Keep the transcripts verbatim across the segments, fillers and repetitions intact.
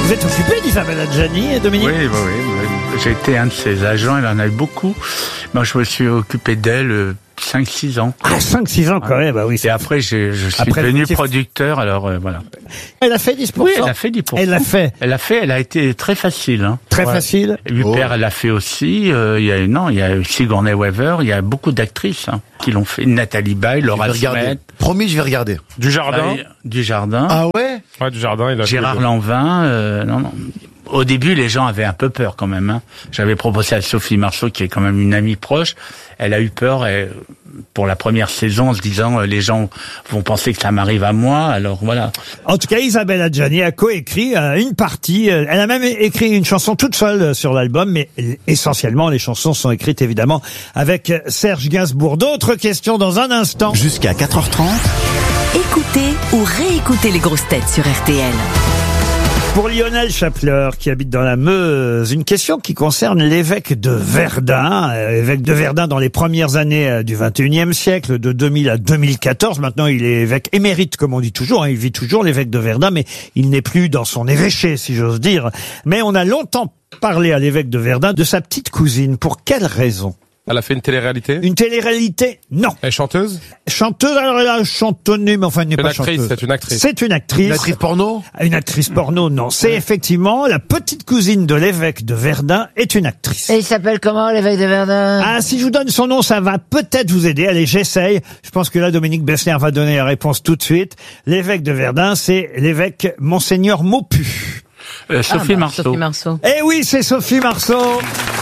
Vous êtes occupé d'Isabelle Adjani, Dominique? Oui, oui, oui. J'ai été un de ses agents, elle en a eu beaucoup. Moi, je me suis occupé d'elle cinq six ans. Ah, cinq six ans quand même, bah oui. Et après, je, je suis après, devenu c'est... producteur, alors euh, voilà. Elle a fait dix pour cent? Oui, elle a fait dix pour cent. Elle l'a fait. Elle a fait, elle a été très facile. Hein. Très ouais. facile. Huppert, oh. Elle l'a fait aussi. Euh, il y a, non, il y a Sigourney Weaver, il y a beaucoup d'actrices hein, qui l'ont fait. Nathalie Baye, Laura Smet. Promis, je vais regarder. Du Jardin. Bah, du Jardin. Ah ouais? Ouais, du Jardin. Il a Gérard Lanvin, euh, non, non. Au début, les gens avaient un peu peur quand même. Hein. J'avais proposé à Sophie Marceau, qui est quand même une amie proche. Elle a eu peur et, pour la première saison en se disant euh, les gens vont penser que ça m'arrive à moi. Alors voilà. En tout cas, Isabelle Adjani a coécrit euh, une partie. Euh, elle a même écrit une chanson toute seule euh, sur l'album, mais essentiellement les chansons sont écrites évidemment avec Serge Gainsbourg. D'autres questions dans un instant. Jusqu'à quatre heures trente. Écoutez ou réécoutez les grosses têtes sur R T L. Pour Lionel Chapler, qui habite dans la Meuse, une question qui concerne l'évêque de Verdun, euh, évêque de Verdun dans les premières années euh, du vingt et unième siècle, de deux mille à deux mille quatorze. Maintenant, il est évêque émérite, comme on dit toujours. Hein, il vit toujours, l'évêque de Verdun, mais il n'est plus dans son évêché, si j'ose dire. Mais on a longtemps parlé à l'évêque de Verdun de sa petite cousine. Pour quelle raison? Elle a fait une télé-réalité? Une télé-réalité? Non. Elle est chanteuse? Chanteuse, alors elle a chantonné, mais enfin elle n'est une pas actrice, chanteuse. C'est une actrice. C'est une actrice. Une actrice porno? Une actrice porno, non. C'est effectivement la petite cousine de l'évêque de Verdun est une actrice. Et il s'appelle comment, l'évêque de Verdun? Ah, si je vous donne son nom, ça va peut-être vous aider. Allez, j'essaye. Je pense que là, Dominique Bessner va donner la réponse tout de suite. L'évêque de Verdun, c'est l'évêque Monseigneur Maupu. Euh, Sophie ah, bah, Marceau. Sophie Marceau. Eh oui, c'est Sophie Marceau.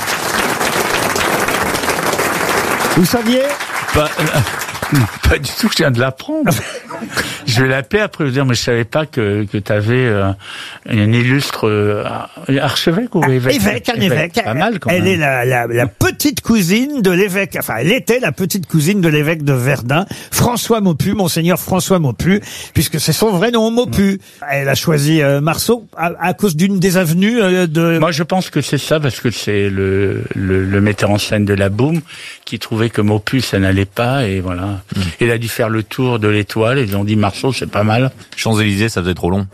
Vous saviez? Pas, euh, pas du tout, je viens de l'apprendre. Je vais l'appeler après, vous dire, mais je savais pas que, que tu avais euh, un illustre euh, archevêque ou évêque? Évêque, un évêque. Pas mal quand elle même. est la, la, la petite cousine de l'évêque, enfin elle était la petite cousine de l'évêque de Verdun, François Maupu, Monseigneur François Maupu, puisque c'est son vrai nom, Maupu. Elle a choisi euh, Marceau à, à cause d'une des avenues euh, de... Moi je pense que c'est ça, parce que c'est le, le, le metteur en scène de la Boum qui trouvait que Maupu ça n'allait pas, et voilà. Mmh. Il a dû faire le tour de l'étoile, et ils ont dit Marceau c'est pas mal. Champs-Élysées ça faisait trop long.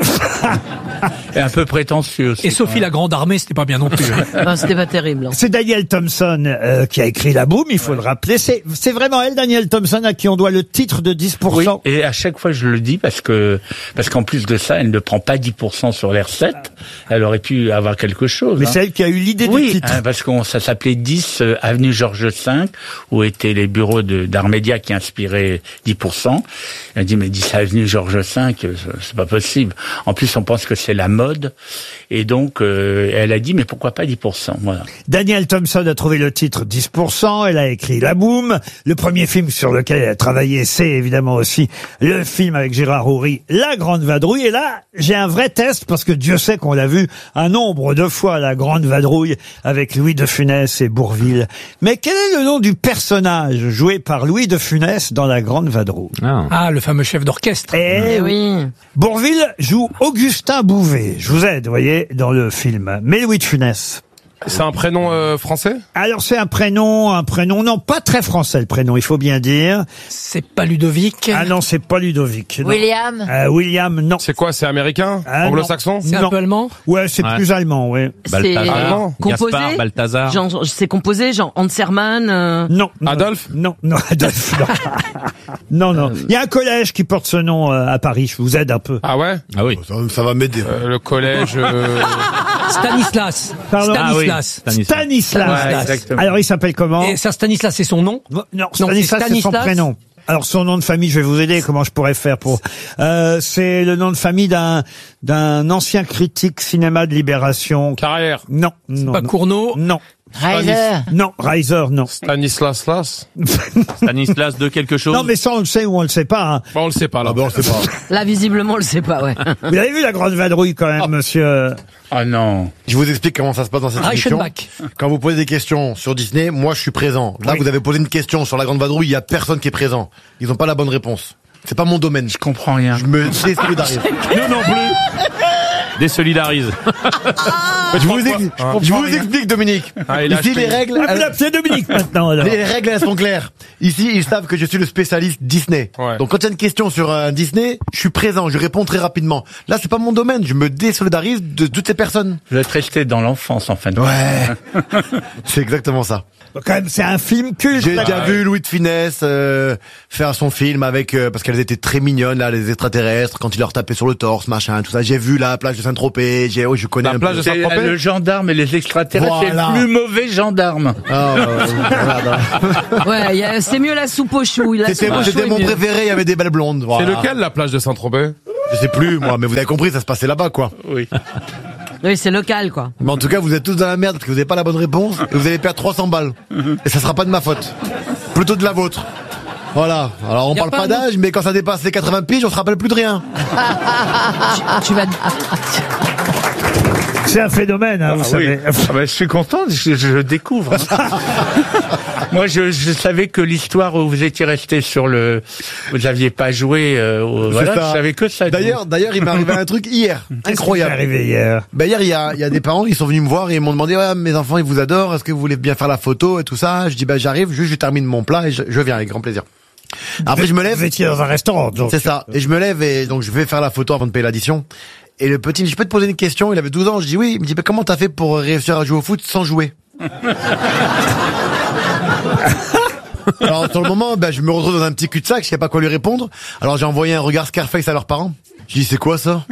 Et un peu prétentieux aussi. Et Sophie la Grande Armée, c'était pas bien non plus. Non, c'était pas terrible. C'est Daniel Thompson euh, qui a écrit La Boum, il faut ouais. le rappeler. C'est, c'est vraiment elle, Daniel Thompson, à qui on doit le titre de dix pour cent. Oui, et à chaque fois je le dis parce que parce qu'en plus de ça, elle ne prend pas dix pour cent sur les recettes. Elle aurait pu avoir quelque chose. Mais hein. c'est elle qui a eu l'idée oui, du titre. Hein, parce que ça s'appelait dix euh, avenue Georges cinq, où étaient les bureaux de, d'Art Média qui inspiraient dix pour cent. Elle dit mais dix avenue Georges cinq, c'est pas possible. En plus, on pense que c'est la mode. Et donc, euh, elle a dit, mais pourquoi pas dix pour cent, voilà. Daniel Thompson a trouvé le titre dix pour cent, elle a écrit La Boum. Le premier film sur lequel elle a travaillé, c'est évidemment aussi le film avec Gérard Houry, La Grande Vadrouille. Et là, j'ai un vrai test, parce que Dieu sait qu'on l'a vu un nombre de fois, La Grande Vadrouille, avec Louis de Funès et Bourvil. Mais quel est le nom du personnage joué par Louis de Funès dans La Grande Vadrouille? Ah, ah le fameux chef d'orchestre. Eh oui. Bourvil joue Augustin Bouvet. Je vous aide, vous voyez, dans le film. Mais Louis de Funès. C'est un prénom euh, français? Alors c'est un prénom, un prénom, non pas très français le prénom, il faut bien dire. C'est pas Ludovic? Ah non, c'est pas Ludovic. Non. William? euh, William, non. C'est quoi, c'est américain? ah, Anglo-saxon? C'est un peu allemand? Ouais, c'est ouais. plus allemand, ouais. C'est allemand. composé? Gaspard, Balthazar. Genre, c'est composé, genre Hans Hermann euh... Non, non. Adolphe? Non, non, Adolphe, non. non, non. Il y a un collège qui porte ce nom euh, à Paris, je vous aide un peu. Ah ouais? Ah oui. Ça, ça va m'aider. Euh, le collège... Euh... Stanislas. Pardon? Stanislas. Ah oui. Stanislas. Stanislas. Ouais, exactement. Alors il s'appelle comment? Et ça, Stanislas, c'est son nom? Non, Non, Stanislas, c'est c'est son Stanislas. prénom. Alors son nom de famille, je vais vous aider. Comment je pourrais faire pour euh, c'est le nom de famille d'un d'un ancien critique cinéma de Libération. Carrière. Non, non, Pas non. Cournot? Non, Reiser? non, Reiser, non. Stanislas Las? Stanislas de quelque chose. Non, mais ça on le sait ou on le sait pas. Hein. Bon, on le sait pas, là. Ah ben on sait pas. Là, visiblement, on le sait pas, ouais. Vous avez vu La Grande Vadrouille quand même, monsieur? Ah non. Je vous explique comment ça se passe dans cette émission. Reichenbach. Quand vous posez des questions sur Disney, moi je suis présent. Là, Oui. vous avez posé une question sur La Grande Vadrouille, il y a personne qui est présent. Ils ont pas la bonne réponse. C'est pas mon domaine. Je comprends rien. Je me désolidarise. Nous non plus. Désolidarise. Je vous, ex- je vous explique, Dominique. Ah, il a Ici, acheté- les règles, Ah, vous elles, l'appelez Dominique maintenant, alors. les règles, elles sont claires. Ici, ils savent que je suis le spécialiste Disney. Ouais. Donc, quand il y a une question sur un Disney, je suis présent, je réponds très rapidement. Là, c'est pas mon domaine. Je me désolidarise de toutes ces personnes. Vous êtes resté dans l'enfance, en fin de Ouais. C'est exactement ça. Quand même, c'est un film culte. J'ai là. déjà vu Louis de Funès euh, faire son film avec euh, parce qu'elles étaient très mignonnes là, les extraterrestres, quand il leur tapait sur le torse, machin, tout ça. J'ai vu la plage de Saint-Tropez. J'ai, oh, je connais La un plage peu. de C'est Saint-Tropez. le gendarme et les extraterrestres, Voilà. c'est le plus mauvais gendarme. Oh, euh, voilà. Ouais, y a- c'est mieux la soupe aux choux. La C'était soupe aux c'était choux mon est mieux. préféré. Il y avait des belles blondes. C'est Voilà. lequel la plage de Saint-Tropez? Je sais plus moi, mais vous avez compris, ça se passait là-bas quoi. Oui. Oui, c'est local, quoi. Mais en tout cas, vous êtes tous dans la merde parce que vous n'avez pas la bonne réponse et vous allez perdre trois cents balles. Et ça sera pas de ma faute, plutôt de la vôtre. Voilà. Alors on Y a parle pas pas un d'âge, mais quand ça dépasse les quatre-vingts piges, on se rappelle plus de rien. Tu vas. C'est un phénomène, hein, vous Ah oui. savez. Ah bah, je suis content, je, je le découvre. hein. Moi, je, je savais que l'histoire où vous étiez resté sur le, vous aviez pas joué, euh, au- voilà, C'est ça. je savais que ça. D'ailleurs, d'ailleurs, il m'est arrivé un truc hier, C'est incroyable. arrivé hier. Ben hier, il y a, il y a des parents, ils sont venus me voir et ils m'ont demandé, ouais, mes enfants, ils vous adorent, est-ce que vous voulez bien faire la photo et tout ça? Je dis, ben j'arrive, juste je termine mon plat et je, je viens avec grand plaisir. Après, je me lève, Vous étiez dans un restaurant, donc. c'est ça, et je me lève et donc je vais faire la photo avant de payer l'addition. Et le petit, me dit, je peux te poser une question? Il avait douze ans, je dis oui. Il me dit, ben comment t'as fait pour réussir à jouer au foot sans jouer? Alors, sur le moment, ben, je me retrouve dans un petit cul-de-sac, je sais pas quoi lui répondre. Alors, j'ai envoyé un regard Scarface à leurs parents. Je dis, c'est quoi ça?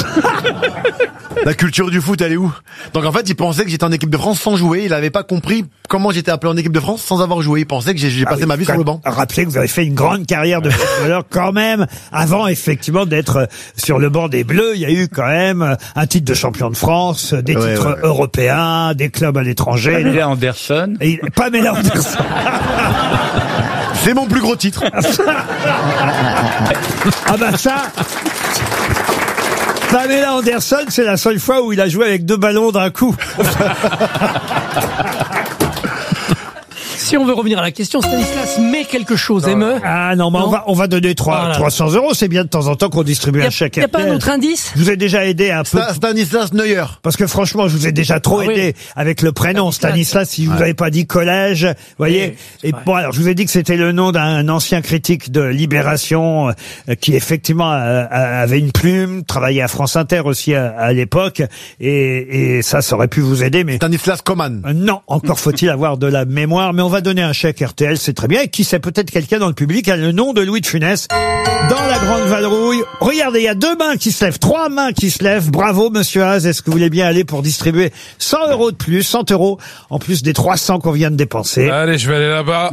La culture du foot, elle est où? Donc, en fait, il pensait que j'étais en équipe de France sans jouer. Il avait pas compris comment j'étais appelé en équipe de France sans avoir joué. Il pensait que j'ai j'ai Ah passé oui, ma vie quand sur le même banc. Rappelez que vous avez fait une grande carrière de footballeur quand même, avant effectivement d'être euh, sur le banc des Bleus. Il y a eu quand même euh, un titre de champion de France, euh, des Ouais, titres ouais, ouais. européens, des clubs à l'étranger. Pamela Anderson. Et il- Pamela Anderson. C'est mon plus gros titre. Ah bah ça. Pamela Anderson, c'est la seule fois où il a joué avec deux ballons d'un coup. Si on veut revenir à la question, Stanislas met quelque chose, émeut. Ah non, mais on Non. va, on va donner trois, Voilà. trois cents euros. C'est bien de temps en temps qu'on distribue Y a, un chèque y a pas R T L. un autre indice? Je vous ai déjà aidé un peu. Sta- Stanislas Neuer. Parce que franchement, je vous ai déjà trop Ah oui. aidé avec le prénom Stanislas. Si je vous avais pas dit collège, vous voyez. c'est Et vrai. bon, alors je vous ai dit que c'était le nom d'un ancien critique de Libération euh, qui effectivement euh, avait une plume, travaillait à France Inter aussi à, à l'époque, et, et ça, ça aurait pu vous aider, mais Stanislas Coman. euh, non, encore faut-il avoir de la mémoire. Mais on va donner un chèque R T L, c'est très bien. Et qui sait, peut-être quelqu'un dans le public a le nom de Louis de Funès dans la Grande Vadrouille. Regardez, il y a deux mains qui se lèvent, trois mains qui se lèvent. Bravo, monsieur Haas. Est-ce que vous voulez bien aller pour distribuer cent euros de plus, cent euros, en plus des trois cents qu'on vient de dépenser? Allez, je vais aller là-bas.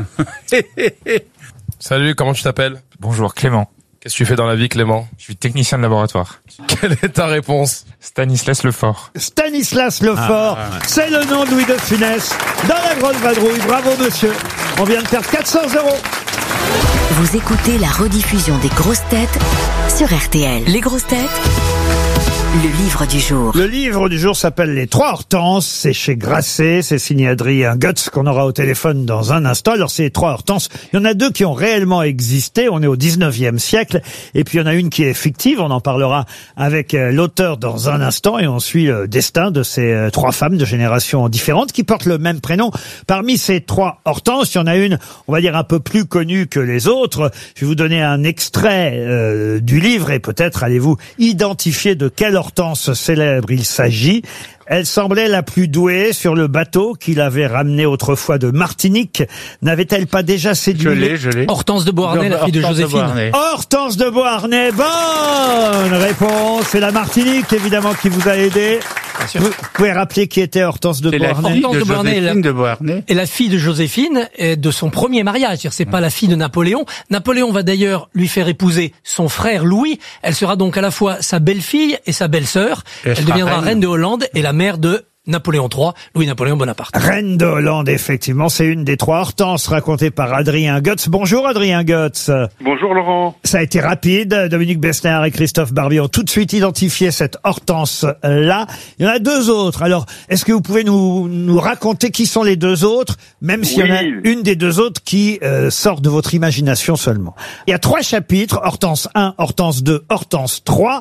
Salut, comment tu t'appelles? Bonjour Clément, Qu'est-ce que tu fais dans la vie, Clément? je suis technicien de laboratoire. Quelle est ta réponse? Stanislas Lefort. Stanislas Lefort, c'est le nom de Louis de Funès dans la Grande Vadrouille. Bravo, monsieur. On vient de perdre quatre cents euros. Vous écoutez la rediffusion des grosses têtes sur R T L. Les grosses têtes, le livre du jour. Le livre du jour s'appelle Les Trois Hortenses, c'est chez Grasset, c'est signé Adrien Goetz qu'on aura au téléphone dans un instant. Alors ces trois Hortenses, il y en a deux qui ont réellement existé, on est au dix-neuvième siècle, et puis il y en a une qui est fictive, on en parlera avec euh, l'auteur dans un instant, et on suit le destin de ces euh, trois femmes de générations différentes qui portent le même prénom. Parmi ces trois Hortenses, il y en a une, on va dire, un peu plus connue que les autres. Je vais vous donner un extrait euh, du livre, et peut-être allez-vous identifier de quelle Hortense célèbre il s'agit. Elle semblait la plus douée sur le bateau qu'il avait ramené autrefois de Martinique. N'avait-elle pas déjà séduit Je les- l'ai, je l'ai. Hortense de Beauharnais, la fille de Hortense Joséphine. Beauharnais. Hortense de Beauharnais, bonne réponse. C'est la Martinique, évidemment, qui vous a aidé. sûr. Vous pouvez rappeler qui était Hortense de C'est la Beauharnais? fille Hortense de de Beauharnais, Joséphine la- de Beauharnais. Et la fille de Joséphine est de son premier mariage. C'est-à-dire, c'est pas la fille de Napoléon. Napoléon va d'ailleurs lui faire épouser son frère Louis. Elle sera donc à la fois sa belle-fille et sa belle-sœur. Elle Elle sera deviendra reine. reine de Hollande et la mère de Napoléon trois, Louis-Napoléon Bonaparte. Reine de Hollande, effectivement, c'est une des trois Hortenses racontées par Adrien Goetz. Bonjour Adrien Goetz. Bonjour Laurent. Ça a été rapide. Dominique Besnéard et Christophe Barbier ont tout de suite identifié cette Hortense-là. Il y en a deux autres. Alors, est-ce que vous pouvez nous, nous raconter qui sont les deux autres, même s'il y en a Oui. une des deux autres qui euh, sort de votre imagination seulement? Il y a trois chapitres, Hortense un, Hortense deux, Hortense trois.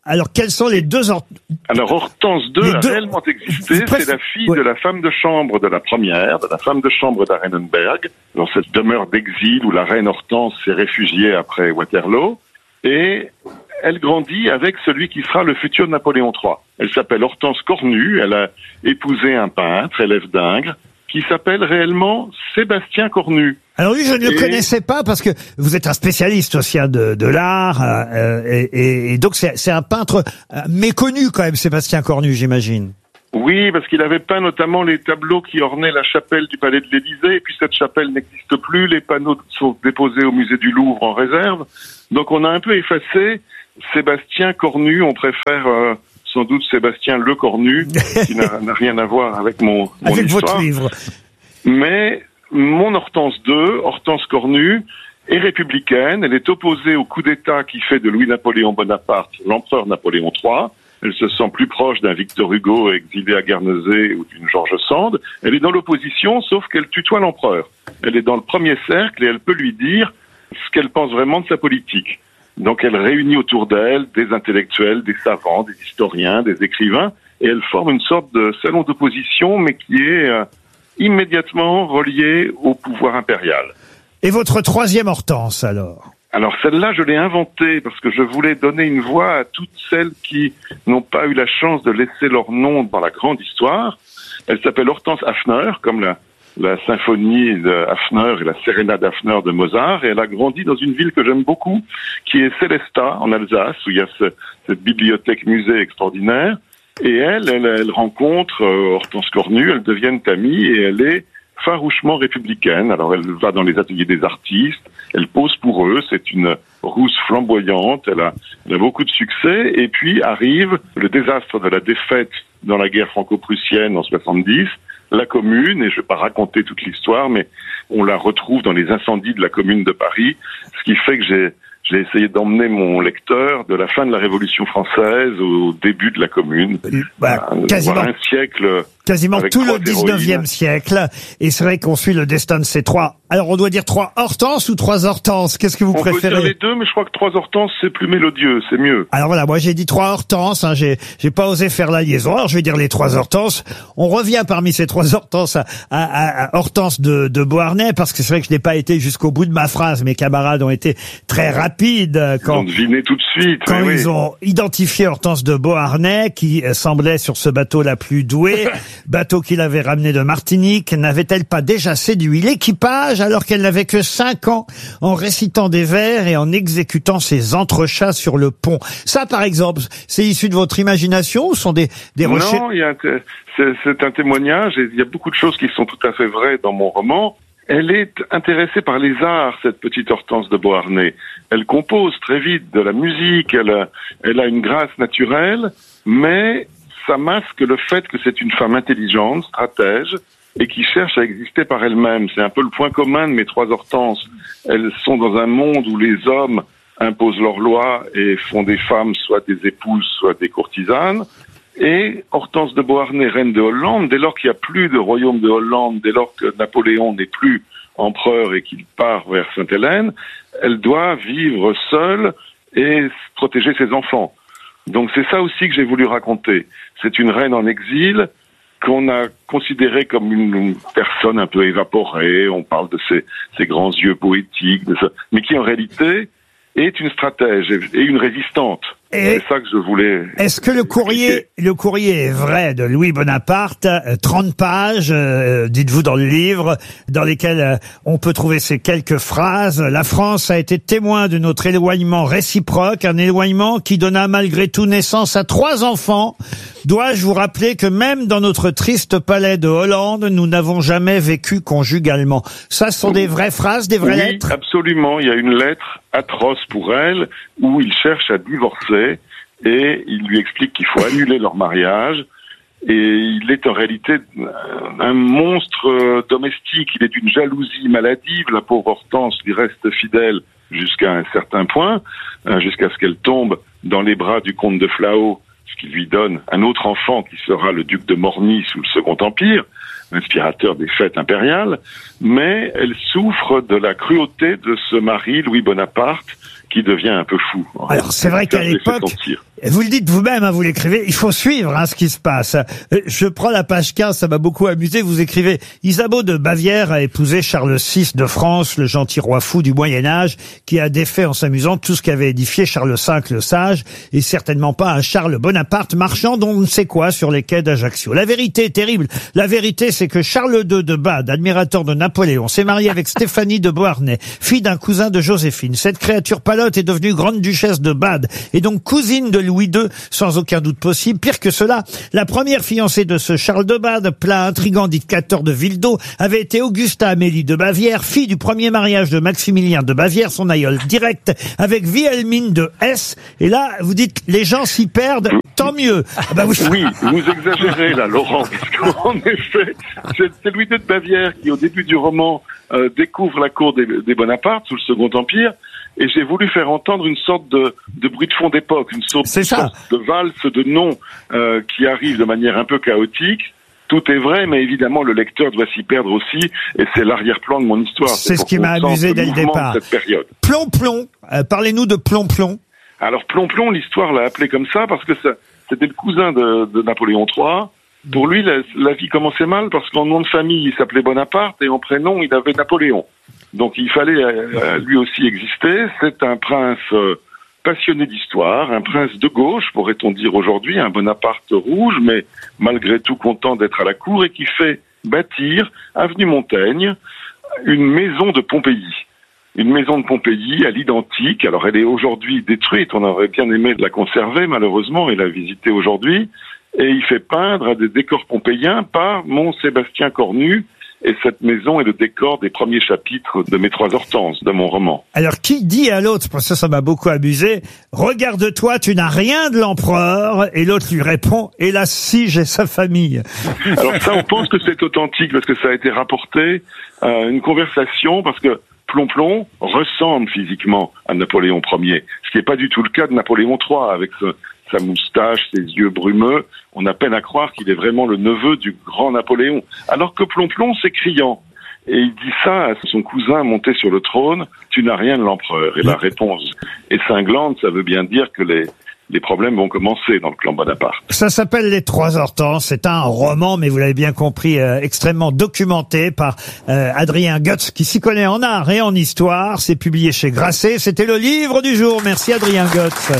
Alors, quels sont les deux... Or... Alors, Hortense deux Les a deux- réellement existé. Préf- C'est la fille Ouais. de la femme de chambre de la première, de la femme de chambre d'Arenenberg, dans cette demeure d'exil où la reine Hortense s'est réfugiée après Waterloo. Et elle grandit avec celui qui sera le futur Napoléon trois. Elle s'appelle Hortense Cornu. Elle a épousé un peintre, élève d'Ingres, qui s'appelle réellement Sébastien Cornu. Alors lui, je ne le Et- connaissais pas parce que vous êtes un spécialiste aussi hein, de, de l'art euh, et, et- et donc c'est c'est un peintre euh, méconnu quand même, Sébastien Cornu, j'imagine. Oui, parce qu'il avait peint notamment les tableaux qui ornaient la chapelle du palais de l'Élysée, et puis cette chapelle n'existe plus, les panneaux sont déposés au musée du Louvre en réserve. Donc on a un peu effacé Sébastien Cornu, on préfère euh, sans doute Sébastien Le Cornu, qui n'a n'a rien à voir avec mon, mon Avec histoire. votre livre. Mais mon Hortense deux, Hortense Cornu, est républicaine. Elle est opposée au coup d'État qui fait de Louis-Napoléon Bonaparte l'empereur Napoléon trois. Elle se sent plus proche d'un Victor Hugo exilé à Guernesey ou d'une George Sand. Elle est dans l'opposition, sauf qu'elle tutoie l'empereur. Elle est dans le premier cercle et elle peut lui dire ce qu'elle pense vraiment de sa politique. Donc elle réunit autour d'elle des intellectuels, des savants, des historiens, des écrivains, et elle forme une sorte de salon d'opposition, mais qui est euh, immédiatement relié au pouvoir impérial. Et votre troisième Hortense alors? Alors celle-là, je l'ai inventée parce que je voulais donner une voix à toutes celles qui n'ont pas eu la chance de laisser leur nom dans la grande histoire. Elle s'appelle Hortense Hafner, comme la, la symphonie de Hafner et la sérénade Hafner de Mozart, et elle a grandi dans une ville que j'aime beaucoup, qui est Sélestat, en Alsace, où il y a ce, cette bibliothèque-musée extraordinaire. Et elle, elle, elle rencontre euh, Hortense Cornu, elles deviennent amies, et elle est farouchement républicaine. Alors elle va dans les ateliers des artistes, elle pose pour eux, c'est une rousse flamboyante, elle a, elle a beaucoup de succès, et puis arrive le désastre de la défaite dans la guerre franco-prussienne en soixante-dix, la Commune, et je ne vais pas raconter toute l'histoire, mais on la retrouve dans les incendies de la Commune de Paris, ce qui fait que j'ai J'ai essayé d'emmener mon lecteur de la fin de la Révolution française au début de la Commune. Bah, Euh, quasiment. voilà un siècle. Quasiment avec tout trois le dix-neuvième héroïnes. siècle. Et c'est vrai qu'on suit le destin de ces trois. Alors, on doit dire trois Hortenses ou trois Hortenses? Qu'est-ce que vous On peut dire préférez? les deux, mais je crois que trois Hortenses, c'est plus mélodieux, c'est mieux. Alors voilà, moi j'ai dit trois Hortenses, hein, j'ai j'ai pas osé faire la liaison. Alors je vais dire les trois Hortenses. On revient parmi ces trois Hortenses à, à, à- à Hortense de, de Beauharnais, parce que c'est vrai que je n'ai pas été jusqu'au bout de ma phrase. Mes camarades ont été très rapides euh, Ils ont quand deviné tout de suite. quand oui, ils oui. ont identifié Hortense de Beauharnais, qui euh, semblait sur ce bateau la plus douée, bateau qu'il avait ramené de Martinique. N'avait-elle pas déjà séduit l'équipage alors qu'elle n'avait que cinq ans, en récitant des vers et en exécutant ses entrechats sur le pont? Ça, par exemple, c'est issu de votre imagination ou sont des, des recherches? Non, il y a un té- c'est, c'est un témoignage et il y a beaucoup de choses qui sont tout à fait vraies dans mon roman. Elle est intéressée par les arts, cette petite Hortense de Beauharnais. Elle compose très vite de la musique, elle a, elle a une grâce naturelle, mais ça masque le fait que c'est une femme intelligente, stratège, et qui cherche à exister par elle-même. C'est un peu le point commun de mes trois Hortenses. Elles sont dans un monde où les hommes imposent leurs lois et font des femmes soit des épouses, soit des courtisanes. Et Hortense de Beauharnais, reine de Hollande, dès lors qu'il n'y a plus de royaume de Hollande, dès lors que Napoléon n'est plus empereur et qu'il part vers Sainte-Hélène, elle doit vivre seule et protéger ses enfants. Donc c'est ça aussi que j'ai voulu raconter. C'est une reine en exil qu'on a considérée comme une, une personne un peu évaporée. On parle de ses, ses grands yeux poétiques, de ça, mais qui en réalité est une stratège et une résistante. Et c'est ça que je voulais. Est-ce que le courrier, le courrier est vrai de Louis Bonaparte, euh, trente pages, euh, dites-vous dans le livre, dans lesquelles euh, on peut trouver ces quelques phrases. La France a été témoin de notre éloignement réciproque, un éloignement qui donna malgré tout naissance à trois enfants. Dois-je vous rappeler que même dans notre triste palais de Hollande, nous n'avons jamais vécu conjugalement. Ça, ce sont des vraies phrases, des vraies Oui, lettres? absolument. Il y a une lettre atroce pour elle où il cherche à divorcer et il lui explique qu'il faut annuler leur mariage. Et il est en réalité un monstre domestique. Il est d'une jalousie maladive. La pauvre Hortense lui reste fidèle jusqu'à un certain point, jusqu'à ce qu'elle tombe dans les bras du comte de Flahault, ce qui lui donne un autre enfant qui sera le duc de Morny sous le Second Empire, inspirateur des fêtes impériales. Mais elle souffre de la cruauté de ce mari, Louis Bonaparte, qui devient un peu fou. Alors c'est vrai qu'à l'époque, Vous le dites vous-même, hein, vous l'écrivez, il faut suivre hein, ce qui se passe. Je prends la page quinze, ça m'a beaucoup amusé. Vous écrivez « Isabeau de Bavière a épousé Charles six de France, le gentil roi fou du Moyen-Âge, qui a défait en s'amusant tout ce qu'avait édifié Charles cinq le sage, et certainement pas un Charles Bonaparte marchand dont on ne sait quoi sur les quais d'Ajaccio. La vérité est terrible. La vérité, c'est que Charles deux de Bade, admirateur de Napoléon, s'est marié avec Stéphanie de Beauharnais, fille d'un cousin de Joséphine. Cette créature palote est devenue grande duchesse de Bade, et donc cousine de Louis deux, sans aucun doute possible. Pire que cela, la première fiancée de ce Charles de Bade, plat intrigant dictateur de Villedot, avait été Augusta Amélie de Bavière, fille du premier mariage de Maximilien de Bavière, son aïeul direct, avec Wilhelmine de Hesse. Et là, vous dites, les gens s'y perdent, tant mieux. Ah bah oui. Oui, vous exagérez là, Laurent, parce qu'en effet, c'est, c'est Louis deux de Bavière qui, au début du roman, euh, découvre la cour des, des Bonaparte sous le Second Empire. Et j'ai voulu faire entendre une sorte de, de bruit de fond d'époque, une sorte, une sorte de valse de noms euh, qui arrive de manière un peu chaotique. Tout est vrai, mais évidemment, le lecteur doit s'y perdre aussi, et c'est l'arrière-plan de mon histoire. C'est, c'est ce qui m'a amusé dès le départ. De cette période. Plomb-plomb, euh, parlez-nous de Plomb-plomb. Alors Plomb-plomb, l'histoire l'a appelé comme ça parce que ça, c'était le cousin de, de Napoléon trois. Pour lui, la, la vie commençait mal parce qu'en nom de famille, il s'appelait Bonaparte et en prénom, il avait Napoléon. Donc il fallait euh, lui aussi exister. C'est un prince euh, passionné d'histoire, un prince de gauche, pourrait-on dire aujourd'hui, un Bonaparte rouge, mais malgré tout content d'être à la cour et qui fait bâtir, avenue Montaigne, une maison de Pompéi. Une maison de Pompéi à l'identique. Alors elle est aujourd'hui détruite, on aurait bien aimé la conserver malheureusement et la visiter aujourd'hui. Et il fait peindre à des décors pompéiens par mon Sébastien Cornu. Et cette maison est le décor des premiers chapitres de Mes Trois Hortenses, de mon roman. Alors, qui dit à l'autre, parce que ça, ça m'a beaucoup amusé, « Regarde-toi, tu n'as rien de l'empereur », et l'autre lui répond, « Hélas, si, j'ai sa famille ». Alors ça, on pense que c'est authentique, parce que ça a été rapporté, euh, une conversation, parce que Plomb-plomb ressemble physiquement à Napoléon Ier, ce qui n'est pas du tout le cas de Napoléon trois, avec ce, sa moustache, ses yeux brumeux. On a peine à croire qu'il est vraiment le neveu du grand Napoléon. Alors que Plomb-plomb, c'est criant. Et il dit ça à son cousin monté sur le trône, « Tu n'as rien de l'empereur ». Et la réponse est cinglante, ça veut bien dire que les... les problèmes vont commencer dans le clan Bonaparte. Ça s'appelle Les Trois Hortenses. C'est un roman, mais vous l'avez bien compris, euh, extrêmement documenté par euh, Adrien Goetz, qui s'y connaît en art et en histoire. C'est publié chez Grasset. C'était le livre du jour. Merci Adrien Goetz.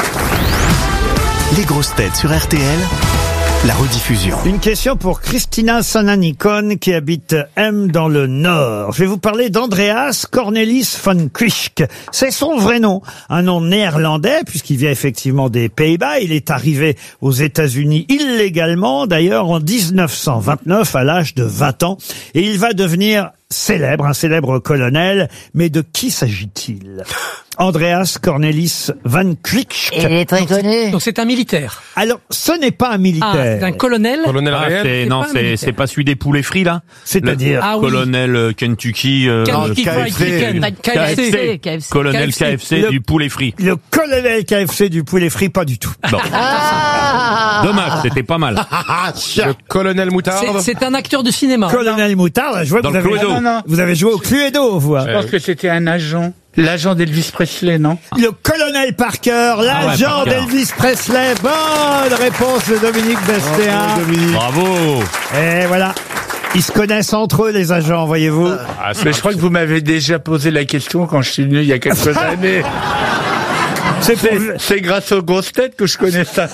Les grosses têtes sur R T L. La rediffusion. Une question pour Christina Sananikon qui habite M dans le Nord. Je vais vous parler d'Andreas Cornelis van Quijk. C'est son vrai nom, un nom néerlandais puisqu'il vient effectivement des Pays-Bas. Il est arrivé aux États-Unis illégalement, d'ailleurs en dix-neuf cent vingt-neuf à l'âge de vingt ans, et il va devenir célèbre, un célèbre colonel. Mais de qui s'agit-il? Andreas Cornelis van Quijk. Il est très connu. Donc c'est un militaire. Alors, ce n'est pas un Ah, militaire. c'est un colonel. Colonel Ah, réel. c'est, C'est non, pas un c'est, militaire. c'est pas celui des poulets frits, là? C'est-à-dire Ah oui. Colonel euh, Kentucky, euh, Kentucky K F C. Fried Chicken. K F C, K F C. colonel K F C. K F C Le- du poulet frit. le colonel K F C du poulet frit, pas du tout. Bon. Ah Dommage, c'était pas mal. Le colonel Moutarde. C'est c'est un acteur de cinéma. Colonel Moutarde, je vois que Dans vous le avez, Cluedo. Non, non. vous avez joué au Cluedo, vous. hein. Je pense que c'était un agent. L'agent d'Elvis Presley, non? Le colonel Parker, l'agent Ah ouais, Parker. d'Elvis Presley. Bonne réponse de Dominique Bestéa. Bravo. Et voilà. Ils se connaissent entre eux, les agents, voyez-vous. Ah, mais je crois que vous m'avez déjà posé la question quand je suis venu il y a quelques années. C'est pour... C'est, c'est grâce aux grosses têtes que je connais ça.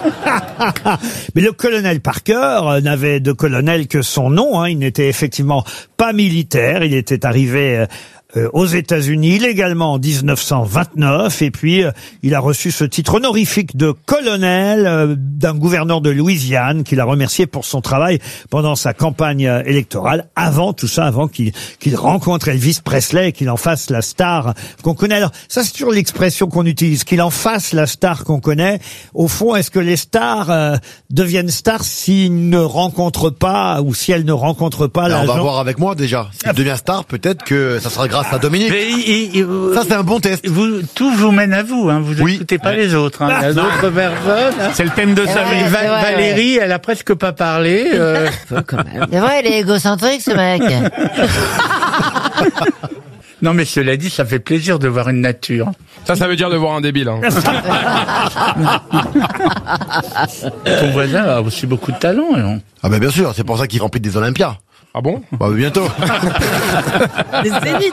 Mais le colonel Parker euh, n'avait de colonel que son nom. Hein. Il n'était effectivement pas militaire. Il était arrivé euh, euh, aux États-Unis illégalement en dix-neuf cent vingt-neuf. Et puis, euh, il a reçu ce titre honorifique de colonel euh, d'un gouverneur de Louisiane qui l'a remercié pour son travail pendant sa campagne euh, électorale. Avant tout ça, avant qu'il, qu'il rencontre Elvis Presley et qu'il en fasse la star qu'on connaît. Alors, ça, c'est toujours l'expression qu'on utilise, qu'il en fasse la star qu'on connaît. Au fond, est-ce que les stars euh, deviennent stars s'ils ne rencontrent pas ou si elles ne rencontrent pas Alors, on va l'agent? voir avec moi déjà. S'il devient star, peut-être que ça sera grâce à Dominique. Mais il- il- il- Ça, c'est un bon test. vous, tout vous mène à vous, hein. Vous Oui. n'écoutez pas les autres, hein. Il y a d'autres personnes. hein. C'est le thème de sa Ouais, vie. c'est Va- vrai, Valérie, elle a presque pas parlé. euh. C'est vrai, il est égocentrique, ce mec. Non, mais cela dit, ça fait plaisir de voir une nature. Ça, ça veut dire de voir un débile. Hein. Ton voisin a aussi beaucoup de talent. Hein. Ah ben bien sûr, c'est pour ça qu'il remplit des Olympias. Ah bon? Bah bientôt. Les zéniths.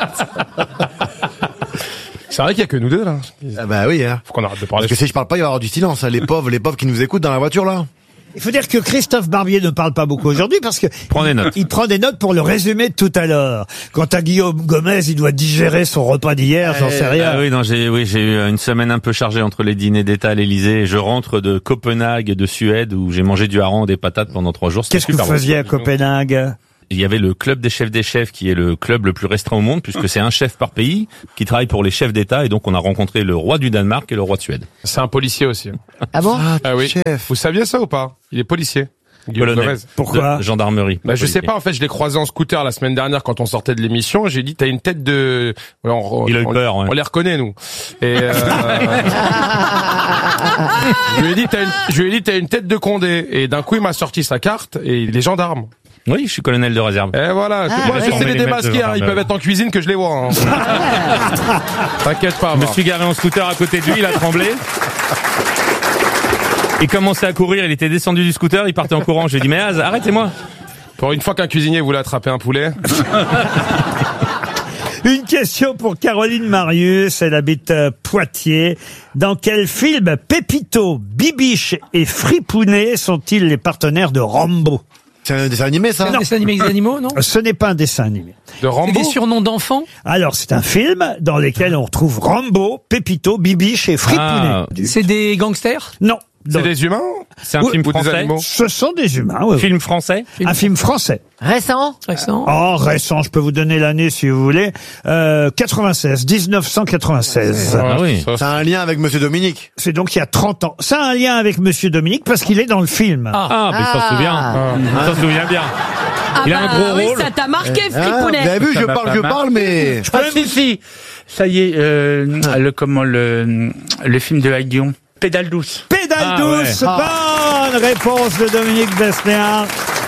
C'est vrai qu'il y a que nous deux, là. Ah bah oui, hein. Faut qu'on arrête de parler. Parce que si je parle pas, il va y avoir du silence. Hein. Les pauvres, les pauvres qui nous écoutent dans la voiture, là. Il faut dire que Christophe Barbier ne parle pas beaucoup aujourd'hui parce que Prends des notes. il prend des notes pour le résumé de tout à l'heure. Quant à Guillaume Gomez, il doit digérer son repas d'hier, j'en sais rien. Ah oui, non, j'ai, oui, j'ai eu une semaine un peu chargée entre les dîners d'État à l'Élysée. Je rentre de Copenhague, de Suède, où j'ai mangé du hareng, des patates pendant trois jours. C'était Qu'est-ce que vous super bon. faisiez à Copenhague? Il y avait le club des chefs des chefs, qui est le club le plus restreint au monde, puisque c'est un chef par pays qui travaille pour les chefs d'État, et donc on a rencontré le roi du Danemark et le roi de Suède. C'est un policier aussi. Ah bon? Ah oui. Chef. Vous saviez ça ou pas? Il est policier. Guillaume Colonel. Gomez. Pourquoi? De gendarmerie. Bah, je sais pas, en fait, je l'ai croisé en scooter la semaine dernière quand on sortait de l'émission. J'ai dit, t'as une tête de... On, Il a eu on- peur, ouais. On les reconnaît, nous. Et euh... je lui ai dit, t'as une... je lui ai dit, t'as une tête de Condé. Et d'un coup, il m'a sorti sa carte et il est gendarme. Oui, je suis colonel de réserve. Et voilà. Ah, Moi, ouais. je sais les Les démasquer, mecs de hein. Ils gendarmerie. peuvent être en cuisine que je les vois, hein. T'inquiète pas, Je me moi. suis garé en scooter à côté de lui, il a tremblé. Il commençait à courir, il était descendu du scooter, il partait en courant. J'ai dit, mais Az, arrêtez-moi. Pour une fois qu'un cuisinier voulait attraper un poulet. Une question pour Caroline Marius, elle habite euh, Poitiers. Dans quel film Pépito, Bibiche et Fripounet sont-ils les partenaires de Rambo? C'est un dessin animé, ça? Un dessin animé avec des animaux, non? Ce n'est pas un dessin animé. De C'est Rambo. des surnoms d'enfants? Alors, c'est un film dans lequel on retrouve Rambo, Pépito, Bibiche et Fripounet. Ah. C'est des gangsters? Non. C'est Donc, des humains? C'est un Oui, film ou des français. animaux. ce sont des humains, oui, oui. Film français. Un film français. Récent? Récent. Oh, récent, je peux vous donner l'année si vous voulez. Euh, quatre-vingt-seize, dix-neuf cent quatre-vingt-seize. Ah oui. Ça, C'est un lien avec Monsieur Dominique. C'est donc il y a trente ans. Ça a un lien avec Monsieur Dominique parce qu'il est dans le film. Ah, mais il s'en Ah. souvient. Il s'en souvient bien. Ah Il a un bah gros oui, rôle. ça t'a marqué, Hein, vous Fripounet. avez vu, Ça je m'a parle, pas je marqué. parle, mais... Ah si, si. Ça y est, euh, le, comment, le, le film de Haïdion. Pédale douce. Pédale Ah, douce, ouais. bonne réponse de Dominique Besnéard.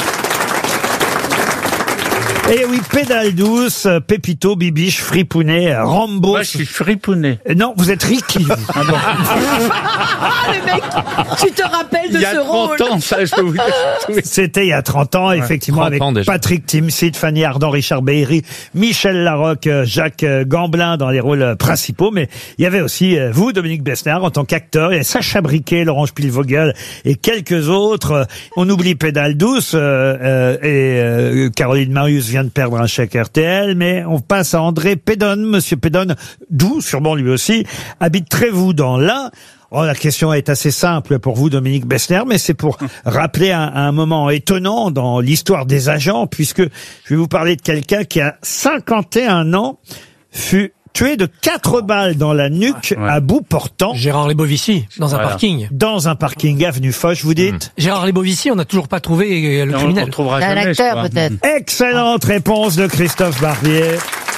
Et oui, Pédale douce, Pépito, Bibiche, Fripounet, Rambo. Moi, je suis fripounet. Non, vous êtes Ricky. vous. Ah, le mec, tu te rappelles de Il y a ce rôle. trente ans, ça, je peux vous dire. Oui. C'était il y a trente ans, effectivement, trente avec ans déjà. Patrick Timsit, Fanny Ardant, Richard Bailly, Michel Larocque, euh, Jacques euh, Gamblin dans les rôles euh, principaux. Mais il y avait aussi euh, vous, Dominique Besnéard, en tant qu'acteur. Il y a Sacha Briquet, Laurent Spielvogel et quelques autres. Euh, On oublie Pédale douce euh, euh, et euh, Caroline Marius vient de perdre un chèque R T L. Mais on passe à André Pédonne. Monsieur Pédonne, d'où, sûrement lui aussi, habite Trévoux dans l'Ain. Oh, la question est assez simple pour vous, Dominique Besnéard, mais c'est pour rappeler un, un moment étonnant dans l'histoire des agents, puisque je vais vous parler de quelqu'un qui a cinquante et un ans, fut tué de quatre balles dans la nuque Ouais. à bout portant Gérard Lebovici, dans un Voilà. parking. dans un parking avenue Foch, vous dites? Gérard Lebovici, on n'a toujours pas trouvé euh, le On le criminel. retrouvera C'est un jamais, je acteur, crois. peut-être. Excellente réponse de Christophe Barbier.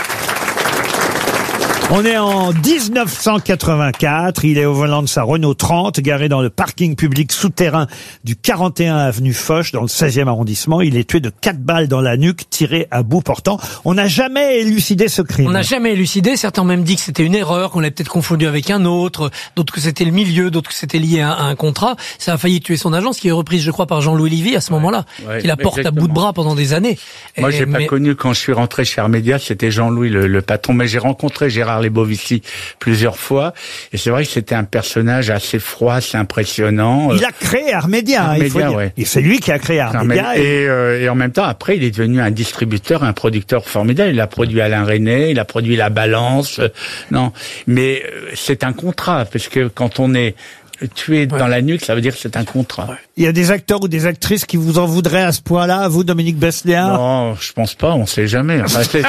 On est en dix-neuf cent quatre-vingt-quatre, il est au volant de sa Renault trente, garé dans le parking public souterrain du quarante et un avenue Foch, dans le seizième arrondissement. Il est tué de quatre balles dans la nuque, tiré à bout portant. On n'a jamais élucidé ce crime. On n'a jamais élucidé. Certains ont même dit que c'était une erreur, qu'on l'avait peut-être confondu avec un autre, d'autres que c'était le milieu, d'autres que c'était lié à, à un contrat. Ça a failli tuer son agent, ce qui est reprise, je crois, par Jean-Louis Livy à ce moment-là, ouais, qui la porte exactement. à bout de bras pendant des années. Moi, Et- j'ai pas mais- connu quand je suis rentré chez Armédia, c'était Jean-Louis le, le patron, mais j'ai rencontré Gérard Lebovici plusieurs fois, et c'est vrai que c'était un personnage assez froid, assez impressionnant. Il a créé Armédia, hein, il faut Armédia, dire. ouais. Et c'est lui qui a créé Armédia. et, et- euh, et en même temps, après, il est devenu un distributeur, un producteur formidable. Il a produit Alain René, il a produit La Balance. euh, non, mais euh, c'est un contrat, parce que quand on est tué dans la nuque, ça veut dire que c'est un contrat. Il y a des acteurs ou des actrices qui vous en voudraient à ce point-là, vous, Dominique Besnéard? Non, je pense pas, on sait jamais. Enfin, c'est-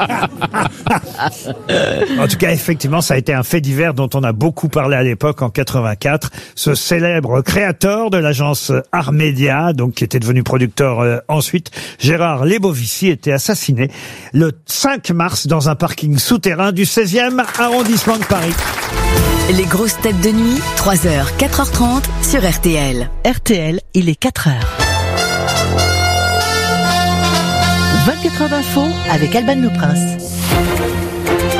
En tout cas, effectivement, ça a été un fait divers dont on a beaucoup parlé à l'époque, en quatre-vingt-quatre. Ce célèbre créateur de l'agence Armédia, donc qui était devenu producteur euh, ensuite, Gérard Lebovici, était assassiné le cinq mars dans un parking souterrain du seizième arrondissement de Paris. Les grosses têtes de nuit, trois heures, quatre heures trente sur R T L. R T L, il est quatre heures. vingt-quatre heures d'info avec Alban Le Prince.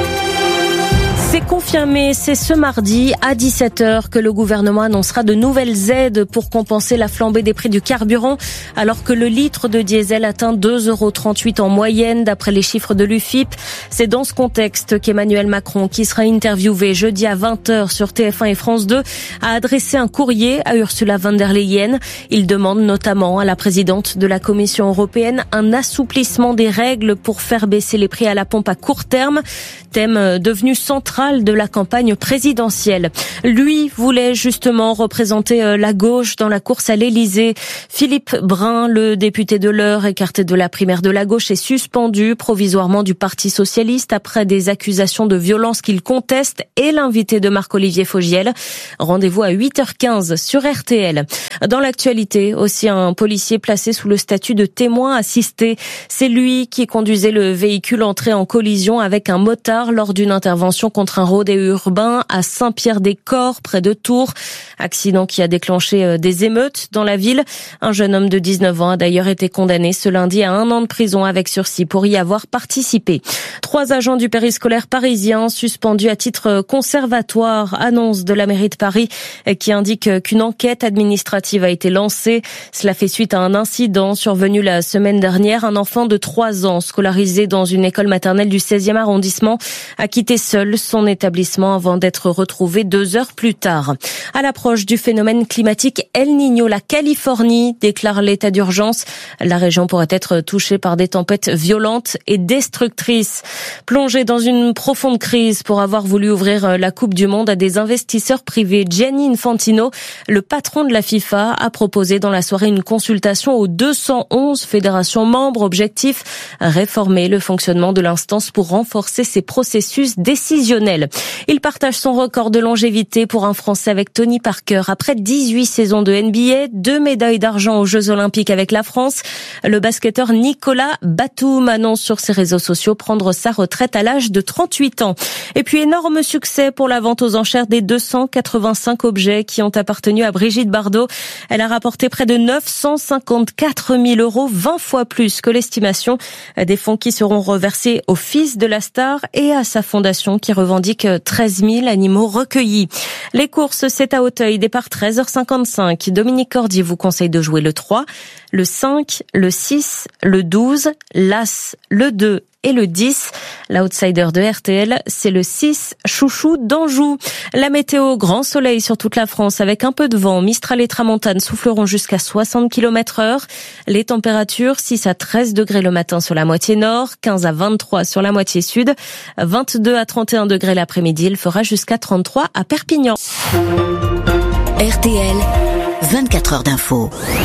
C'est confirmé, c'est ce mardi à dix-sept heures que le gouvernement annoncera de nouvelles aides pour compenser la flambée des prix du carburant, alors que le litre de diesel atteint deux euros trente-huit en moyenne d'après les chiffres de l'U F I P. C'est dans ce contexte qu'Emmanuel Macron, qui sera interviewé jeudi à vingt heures sur T F un et France deux, a adressé un courrier à Ursula von der Leyen. Il demande notamment à la présidente de la Commission européenne un assouplissement des règles pour faire baisser les prix à la pompe à court terme, thème devenu central de la campagne présidentielle. Lui voulait justement représenter la gauche dans la course à l'Élysée. Philippe Brun, le député de l'Eure, écarté de la primaire de la gauche, est suspendu provisoirement du Parti socialiste après des accusations de violence qu'il conteste, et l'invité de Marc-Olivier Fogiel. Rendez-vous à huit heures quinze sur R T L. Dans l'actualité, aussi un policier placé sous le statut de témoin assisté. C'est lui qui conduisait le véhicule entré en collision avec un motard lors d'une intervention contre un rodéo urbain à Saint-Pierre-des-Corps, près de Tours. Accident qui a déclenché des émeutes dans la ville. Un jeune homme de dix-neuf ans a d'ailleurs été condamné ce lundi à un an de prison avec sursis pour y avoir participé. Trois agents du périscolaire parisien suspendus à titre conservatoire, annonce de la mairie de Paris qui indique qu'une enquête administrative a été lancée. Cela fait suite à un incident survenu la semaine dernière. Un enfant de trois ans scolarisé dans une école maternelle du seizième arrondissement a quitté seul son établissement avant d'être retrouvé deux heures plus tard. À l'approche du phénomène climatique El Niño, la Californie déclare l'état d'urgence. La région pourrait être touchée par des tempêtes violentes et destructrices. Plongée dans une profonde crise pour avoir voulu ouvrir la Coupe du Monde à des investisseurs privés, Gianni Infantino, le patron de la FIFA, a proposé dans la soirée une consultation aux deux cent onze fédérations membres. Objectif, réformer le fonctionnement de l'instance pour renforcer ses processus décisionnels. Il partage son record de longévité pour un Français avec Tony Parker. Après dix-huit saisons de N B A, deux médailles d'argent aux Jeux Olympiques avec la France, le basketteur Nicolas Batum annonce sur ses réseaux sociaux prendre sa retraite à l'âge de trente-huit ans. Et puis énorme succès pour la vente aux enchères des deux cent quatre-vingt-cinq objets qui ont appartenu à Brigitte Bardot. Elle a rapporté près de neuf cent cinquante-quatre mille euros, vingt fois plus que l'estimation. Des fonds qui seront reversés au fils de la star et à sa fondation qui revendique treize mille animaux recueillis. Les courses, c'est à Auteuil, départ treize heures cinquante-cinq. Dominique Cordier vous conseille de jouer le trois, le cinq, le six, le douze, l'As, le deux et le dix. L'outsider de R T L, c'est le six, Chouchou d'Anjou. La météo, grand soleil sur toute la France avec un peu de vent. Mistral et tramontane souffleront jusqu'à soixante kilomètres heure. Les températures, six à treize degrés le matin sur la moitié nord, quinze à vingt-trois sur la moitié sud, vingt-deux à trente et un degrés l'après-midi. Il fera jusqu'à trente-trois à Perpignan. R T L, vingt-quatre heures d'info.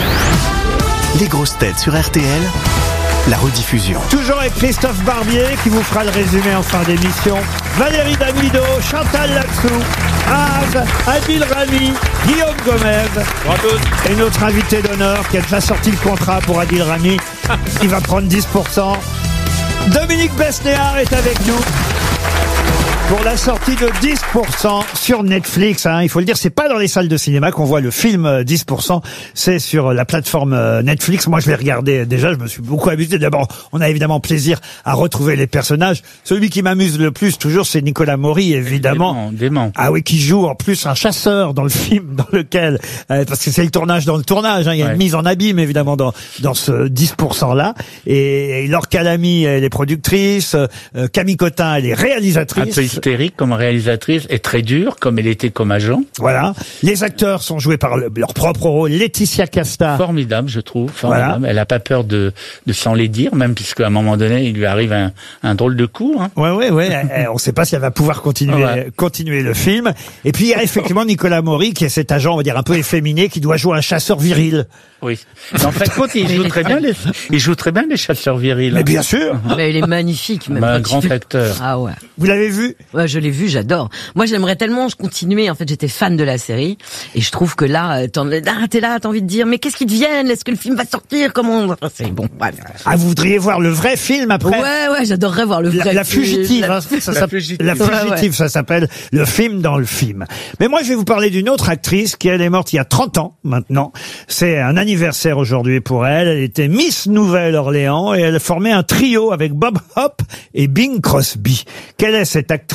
Les grosses têtes sur R T L, la rediffusion. Toujours avec Christophe Barbier qui vous fera le résumé en fin d'émission. Valérie Damido, Chantal Latsou, Az, Adil Rami, Guillaume Gomez. Bravo. Et notre invité d'honneur qui a déjà sorti le contrat pour Adil Rami, qui va prendre dix pour cent. Dominique Besnéard est avec nous pour la sortie de dix pour cent sur Netflix. Hein. Il faut le dire, c'est pas dans les salles de cinéma qu'on voit le film dix pour cent. C'est sur la plateforme Netflix. Moi, je l'ai regardé déjà. Je me suis beaucoup amusé. D'abord, on a évidemment plaisir à retrouver les personnages. Celui qui m'amuse le plus, toujours, c'est Nicolas Maury, évidemment. Dément, dément. Ah oui, qui joue en plus un chasseur dans le film dans lequel, euh, parce que c'est le tournage dans le tournage. Hein. Il y a ouais. une mise en abîme, évidemment, dans dans ce dix pour cent là. Et, et Laure Calamy, elle est productrice. Euh, Camille Cotin, elle est réalisatrice. Absolument. Hystérique comme réalisatrice et très dure comme elle était comme agent. Voilà. Les acteurs sont joués par le, leur propre rôle. Laetitia Casta. Formidable, je trouve. Formidable. Voilà. Elle a pas peur de, de s'en les dire, même puisque à un moment donné, il lui arrive un, un drôle de coup. Hein. Ouais, ouais, ouais. On ne sait pas si elle va pouvoir continuer, ouais. continuer le film. Et puis il y a effectivement Nicolas Maury, qui est cet agent, on va dire un peu efféminé, qui doit jouer un chasseur viril. Oui. En fait, il joue très bien les, il joue très bien les chasseurs virils. Mais bien sûr. Mais il est magnifique, même. Bah, un grand acteur. Ah ouais. Vous l'avez vu? Ouais, je l'ai vu, j'adore. Moi, j'aimerais tellement continuer. En fait, j'étais fan de la série. Et je trouve que là, t'en, ah, t'es là, t'as envie de dire, mais qu'est-ce qu'ils deviennent? Est-ce que le film va sortir? Comment? C'est bon. Ouais. Ah, vous voudriez voir le vrai film après? Ouais, ouais, j'adorerais voir le vrai la, la film. Fugitive, La, hein, ça, la ça, fugitive. La fugitive, ouais, ouais. ça s'appelle le film dans le film. Mais moi, je vais vous parler d'une autre actrice qui, elle, est morte il y a trente ans, maintenant. C'est un anniversaire aujourd'hui pour elle. Elle était Miss Nouvelle-Orléans et elle formait un trio avec Bob Hope et Bing Crosby. Quelle est cette actrice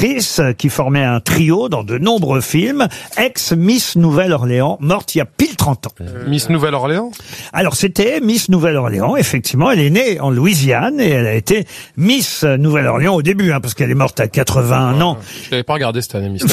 actrice qui formait un trio dans de nombreux films, ex-Miss Nouvelle-Orléans, morte il y a pile trente ans. Euh, Miss Nouvelle-Orléans? Alors c'était Miss Nouvelle-Orléans, effectivement, elle est née en Louisiane et elle a été Miss Nouvelle-Orléans au début, hein, parce qu'elle est morte à quatre-vingt-un ans. Je l'avais pas regardé cette année, Miss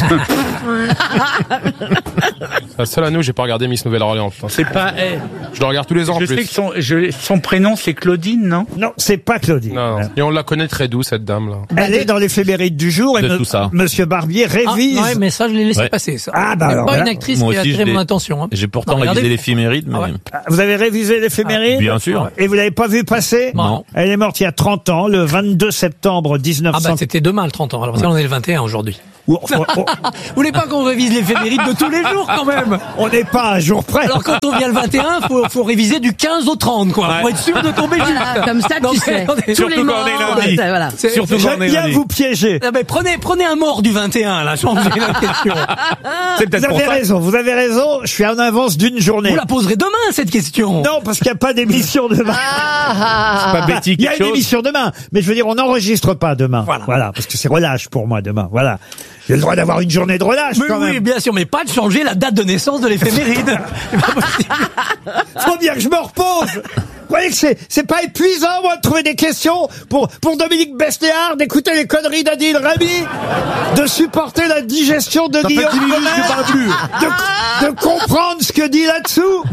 C'est la seule année où j'ai pas regardé Miss Nouvelle-Orléans. putain. C'est pas. eh, Je le regarde tous les ans en je plus. sais que son, je- son prénom c'est Claudine, non? Non, c'est pas Claudine. Non, non. Et on la connaît très douce, cette dame là. Elle est dans l'éphéméride du jour et De me- tout ça. Monsieur Barbier Ah, révise. ouais, mais ça, je l'ai laissé Ouais. passer, ça. Ah, bah C'est alors pas voilà. une actrice Moi qui a aussi, attiré je mon l'ai- attention. Hein. J'ai pourtant Non, révisé regardez. l'éphéméride, mais... Ah ouais. Vous avez révisé l'éphéméride? Bien sûr. Et vous l'avez pas vu passer? Non. Elle est morte il y a trente ans, le vingt-deux septembre mille neuf Ah cents. bah c'était demain le trente ans, alors parce qu'on est le vingt et un aujourd'hui. Ou- enfin, on- Vous voulez pas qu'on révise l'éphéméride de tous les jours quand même? On n'est pas un jour près. Alors quand on vient le vingt et un, faut, faut réviser du quinze au trente quoi, pour être sûr de tomber juste. Voilà, comme ça, Non, tu mais sais. attendez, Tous surtout les quand morts, on est lundi. euh, voilà. c'est- Surtout quand on J'aime est bien lundi. vous piéger. Ah ben, prenez, prenez un mort du vingt et un là, changez la question. C'est Vous peut-être pour avez ça. raison, vous avez raison. Je suis en avance d'une journée. Vous la poserez demain cette question. Non, parce qu'il n'y a pas d'émission demain. Ah, Pas Betty Il y a quelque une chose. émission demain, mais je veux dire, on n'enregistre pas demain. Voilà. parce que c'est relâche pour moi demain. Voilà. J'ai le droit d'avoir une journée de relâche Mais quand oui, même. bien sûr, mais pas de changer la date de naissance de l'éphéméride. C'est pas possible. Faut bien que je me repose. Vous voyez que c'est, c'est pas épuisant, moi, de trouver des questions pour, pour Dominique Besnéard, d'écouter les conneries d'Adil Rami, de supporter la digestion de Ça fait Guillaume dix minutes que je Gomer, parle plus. de, de comprendre ce que dit là-dessous,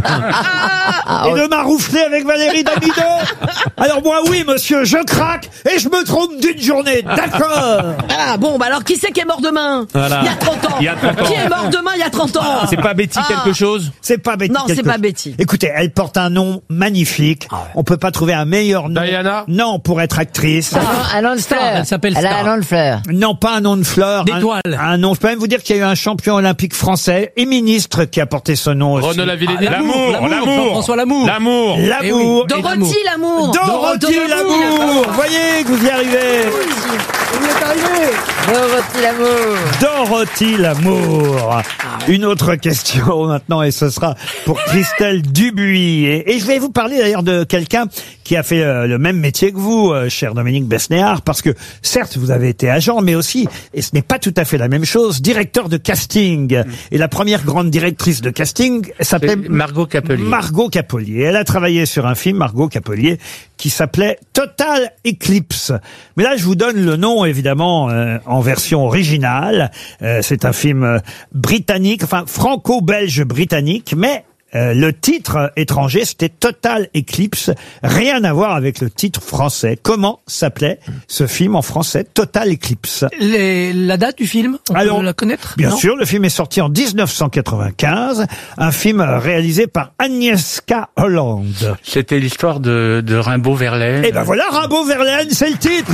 et de m'aroufler avec Valérie Damido. Alors moi, oui, monsieur, je craque, et je me trompe d'une journée, d'accord. Ah bon, bah alors qui c'est qui est mort demain? Voilà. Il y a trente ans. Il y a trente ans. Qui est mort demain il y a trente ans? C'est pas Betty Ah. quelque chose? C'est pas Betty. Non, c'est quelque pas chose. Betty. Écoutez, elle porte un nom magnifique. On peut pas trouver un meilleur nom. Diana? Non, pour être actrice. un nom de Star, fleur. elle s'appelle Elle a Star. un nom de fleur. Non, pas un nom de fleur. D'étoile. Un, un nom. Je peux même vous dire qu'il y a eu un champion olympique français et ministre qui a porté ce nom aussi. Renaud Lavillenie. Ah, L'amour, l'amour. Jean-François L'amour. L'amour. L'amour. Eh oui. Dorothy l'amour. Dorothy l'amour. Vous voyez que vous y arrivez. Vous êtes arrivé. Dorothy l'amour. Dorothy l'amour. Une autre question maintenant et ce sera pour Christelle Dubuis. Et, et je vais vous parler d'ailleurs de quelqu'un qui a fait euh, le même métier que vous, euh, cher Dominique Besnéard, parce que certes vous avez été agent, mais aussi, et ce n'est pas tout à fait la même chose, directeur de casting. Et la première grande directrice de casting s'appelait C'est Margot Capelier. Margot Capelier. Elle a travaillé sur un film, Margot Capelier, qui s'appelait Total Eclipse. Mais là, je vous donne le nom, évidemment, euh, en version originale. Euh, c'est un film euh, britannique, enfin franco-belge britannique, mais euh, le titre étranger, c'était Total Eclipse. Rien à voir avec le titre français. Comment s'appelait ce film en français, Total Eclipse? Les- la date du film, on Alors, peut la connaître? Bien Non. sûr, le film est sorti en dix-neuf cent quatre-vingt-quinze, un film réalisé par Agnieszka Holland. C'était l'histoire de, de Rimbaud Verlaine. Et ben voilà, Rimbaud Verlaine, c'est le titre.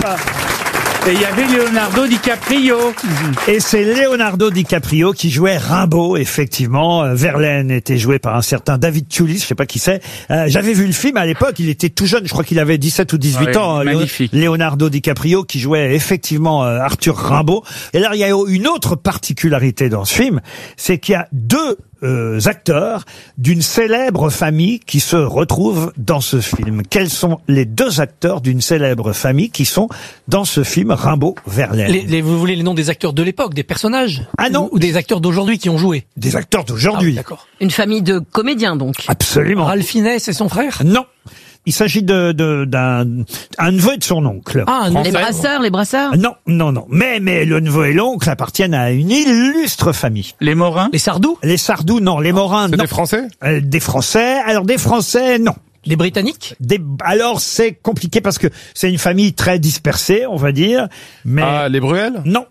Et il y avait Leonardo DiCaprio. Et c'est Leonardo DiCaprio qui jouait Rimbaud, effectivement. Euh, Verlaine était joué par un certain David Thewlis, je sais pas qui c'est. Euh, J'avais vu le film à l'époque, il était tout jeune, je crois qu'il avait dix-sept ou dix-huit Ouais, ans. Léo- magnifique. Leonardo DiCaprio qui jouait effectivement euh, Arthur Rimbaud. Et là, il y a une autre particularité dans ce film, c'est qu'il y a deux euh, acteurs d'une célèbre famille qui se retrouvent dans ce film. Quels sont les deux acteurs d'une célèbre famille qui sont dans ce film Rimbaud-Verlaine? Les- les- vous voulez les noms des acteurs de l'époque, des personnages? Ah non. Ou, ou des acteurs d'aujourd'hui qui ont joué? Des acteurs Ah oui, d'aujourd'hui. d'accord. Une famille de comédiens donc. Absolument. Ralph Fiennes et son frère? Non. Il s'agit de, de, d'un, un neveu de son oncle. Ah, un Les nom- brasseurs, les brasseurs. Non, non, non. Mais, mais le neveu et l'oncle appartiennent à une illustre famille. Les Morins. Les Sardou? Les Sardou, non. Les Morins, C'est non. des Français? Euh, des Français. Alors, des Français, non. Les Britanniques? Des, alors, c'est compliqué parce que c'est une famille très dispersée, on va dire. Mais, Ah, les Bruel? non.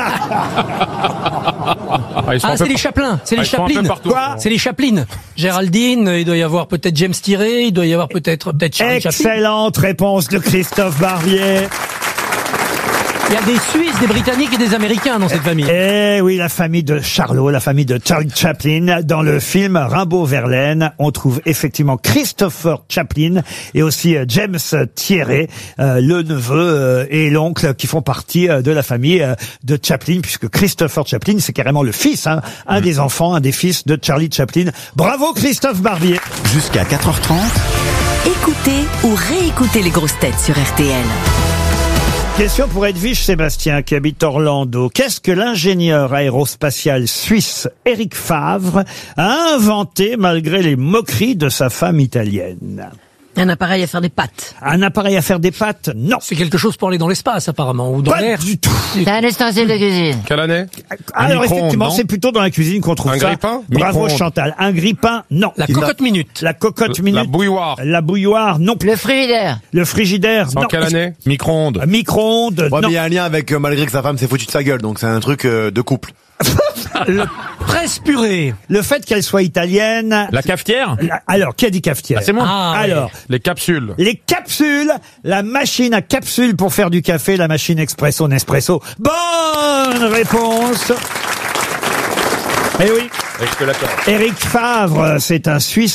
Ah, ils sont Ah, un c'est peu- les Chaplin, c'est Ah, les ils sont un peu Chaplin. partout. Quoi C'est les Chaplin. Géraldine, il doit y avoir peut-être James Tiré, il doit y avoir peut-être peut-être Charlie Chaplin. Excellente réponse de Christophe Barbier. Il y a des Suisses, des Britanniques et des Américains dans cette famille. Eh oui, la famille de Charlot, la famille de Charlie Chaplin. Dans le film Rimbaud-Verlaine, on trouve effectivement Christopher Chaplin et aussi euh, James Thierry, euh, le neveu euh, et l'oncle qui font partie euh, de la famille euh, de Chaplin, puisque Christopher Chaplin, c'est carrément le fils, hein, un des enfants, un des fils de Charlie Chaplin. Bravo Christophe Barbier. Jusqu'à quatre heures trente. Écoutez ou réécoutez les grosses têtes sur R T L. Question pour Edwige Sébastien qui habite Orlando. Qu'est-ce que l'ingénieur aérospatial suisse Éric Favre a inventé malgré les moqueries de sa femme italienne? Un appareil à faire des pâtes. Un appareil à faire des pâtes? Non. C'est quelque chose pour aller dans l'espace, apparemment, ou dans Pas l'air. du tout. C'est un ustensile de cuisine. Quelle année? Alors micro-ondes, effectivement, non c'est plutôt dans la cuisine qu'on trouve Un ça. grille-pain? Bravo Micro-ondes. Chantal. Un grille-pain? Non. La cocotte minute. La cocotte La minute? bouilloire. La bouilloire? Non. Le frigidaire. Le frigidaire? En Non. quelle année? Micro-ondes. Micro-ondes? Ouais, mais Non. il y a un lien avec, euh, malgré que sa femme s'est foutue de sa gueule, donc c'est un truc euh, de couple. Le presse-purée. Le fait qu'elle soit italienne. La cafetière? La- Alors, qui a dit cafetière? Ah, c'est moi. Ah, Alors, Les capsules. les capsules, la machine à capsules pour faire du café, la machine expresso Nespresso. Bonne réponse. Eh oui, Et je te l'accorde. Éric Favre, c'est un Suisse